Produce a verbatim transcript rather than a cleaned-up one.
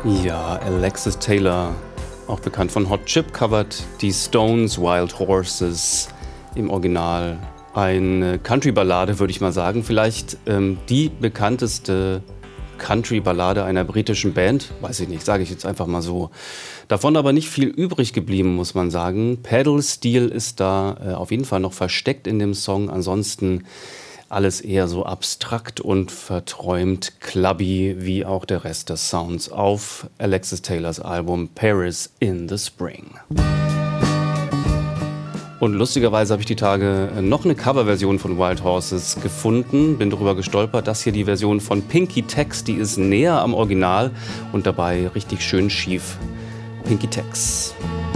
Ja, Alexis Taylor, auch bekannt von Hot Chip, covert die Stones' Wild Horses im Original. Eine Country-Ballade, würde ich mal sagen. Vielleicht ähm, die bekannteste Country-Ballade einer britischen Band. Weiß ich nicht, sage ich jetzt einfach mal so. Davon aber nicht viel übrig geblieben, muss man sagen. Pedal Steel ist da äh, auf jeden Fall noch versteckt in dem Song. Ansonsten alles eher so abstrakt und verträumt, clubby, wie auch der Rest des Sounds auf Alexis Taylors Album Paris in the Spring. Und lustigerweise habe ich die Tage noch eine Coverversion von Wild Horses gefunden, bin darüber gestolpert. Das hier die Version von Pinky Tex, die ist näher am Original und dabei richtig schön schief. Pinky Tex.